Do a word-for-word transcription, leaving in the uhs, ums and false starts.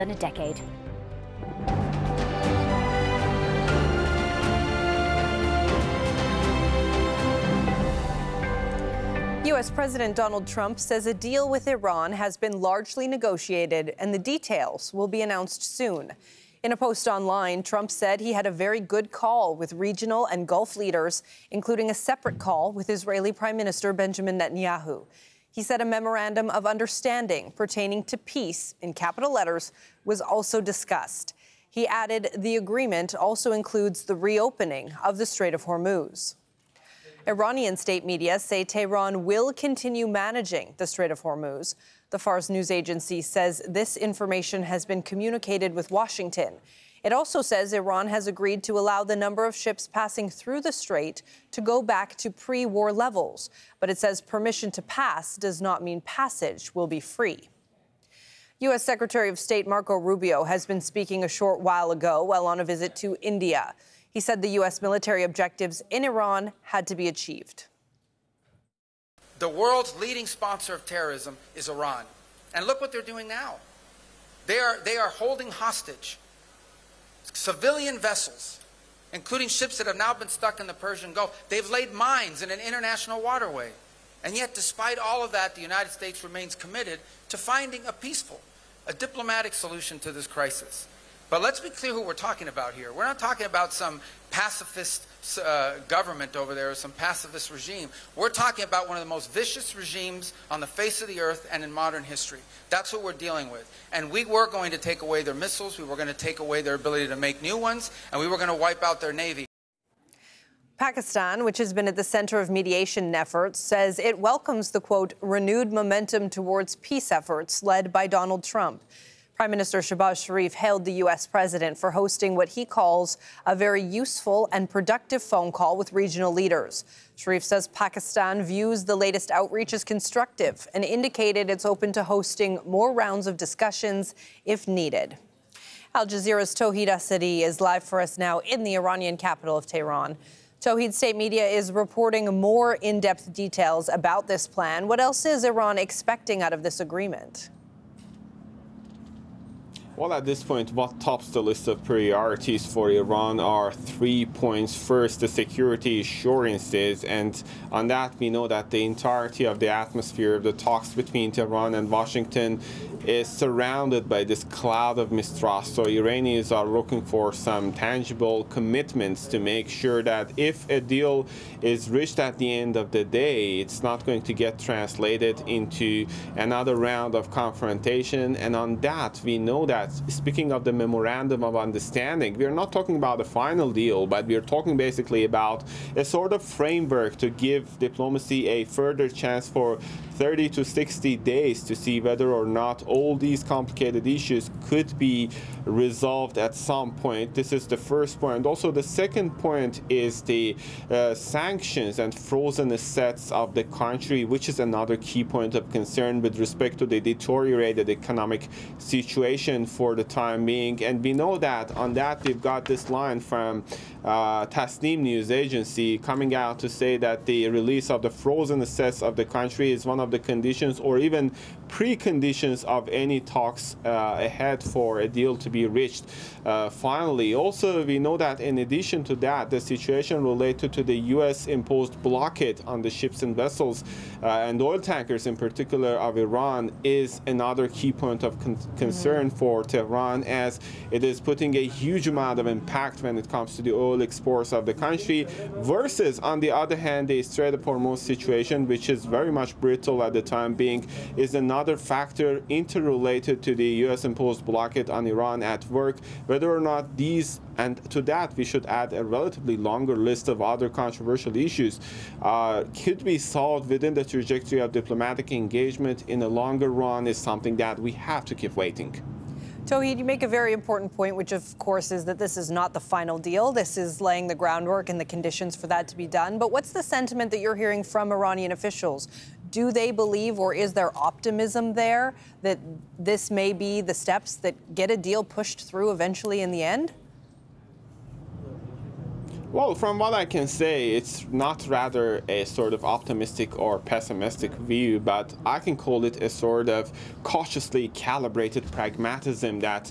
than a decade. U S President Donald Trump says a deal with Iran has been largely negotiated and the details will be announced soon. In a post online, Trump said he had a very good call with regional and Gulf leaders, including a separate call with Israeli Prime Minister Benjamin Netanyahu. He said a memorandum of understanding pertaining to peace, in capital letters, was also discussed. He added the agreement also includes the reopening of the Strait of Hormuz. Iranian state media say Tehran will continue managing the Strait of Hormuz. The Fars news agency says this information has been communicated with Washington. It also says Iran has agreed to allow the number of ships passing through the strait to go back to pre-war levels. But it says permission to pass does not mean passage will be free. U S Secretary of State Marco Rubio has been speaking a short while ago while on a visit to India. He said the U S military objectives in Iran had to be achieved. The world's leading sponsor of terrorism is Iran. And look what they're doing now. They are, they are holding hostage civilian vessels, including ships that have now been stuck in the Persian Gulf. They've laid mines in an international waterway. And yet, despite all of that, the United States remains committed to finding a peaceful, a diplomatic solution to this crisis. But let's be clear who we're talking about here. We're not talking about some pacifist uh, government over there or some pacifist regime. We're talking about one of the most vicious regimes on the face of the earth and in modern history. That's what we're dealing with. And we were going to take away their missiles. We were going to take away their ability to make new ones. And we were going to wipe out their navy. Pakistan, which has been at the center of mediation efforts, says it welcomes the, quote, renewed momentum towards peace efforts led by Donald Trump. Prime Minister Shehbaz Sharif hailed the U S president for hosting what he calls a very useful and productive phone call with regional leaders. Sharif says Pakistan views the latest outreach as constructive and indicated it's open to hosting more rounds of discussions if needed. Al Jazeera's Tauhid Asadi is live for us now in the Iranian capital of Tehran. Tauhid, state media is reporting more in-depth details about this plan. What else is Iran expecting out of this agreement? Well, at this point, what tops the list of priorities for Iran are three points. First, the security assurances, and on that we know that the entirety of the atmosphere of the talks between Tehran and Washington is surrounded by this cloud of mistrust. So Iranians are looking for some tangible commitments to make sure that if a deal is reached at the end of the day, it's not going to get translated into another round of confrontation. And on that, we know that, speaking of the memorandum of understanding, we are not talking about a final deal, but we are talking basically about a sort of framework to give diplomacy a further chance for thirty to sixty days to see whether or not all these complicated issues could be resolved at some point. This is the first point. Also, the second point is the uh, sanctions and frozen assets of the country, which is another key point of concern with respect to the deteriorated economic situation for the time being. And we know that on that we've got this line from uh, Tasnim news agency coming out to say that the release of the frozen assets of the country is one of the conditions or even preconditions of any talks uh, ahead for a deal to be reached uh, finally. Also, we know that in addition to that, the situation related to the U S imposed blockade on the ships and vessels uh, and oil tankers in particular of Iran is another key point of con concern mm-hmm. for Tehran, as it is putting a huge amount of impact when it comes to the oil exports of the country, versus on the other hand the Strait of Hormuz situation, which is very much brittle at the time being, is another factor interrelated to the U S imposed blockade on Iran at work. Whether or not these, and to that we should add a relatively longer list of other controversial issues, uh, could be solved within the trajectory of diplomatic engagement in the longer run is something that we have to keep waiting. Tauhid, you make a very important point, which of course is that this is not the final deal. This is laying the groundwork and the conditions for that to be done. But what's the sentiment that you're hearing from Iranian officials? Do they believe, or is there optimism there, that this may be the steps that get a deal pushed through eventually in the end? Well, from what I can say, it's not rather a sort of optimistic or pessimistic view, but I can call it a sort of cautiously calibrated pragmatism that